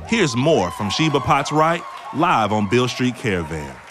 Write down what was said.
Here's more from Sheba Potts Wright live on Beale Street Caravan.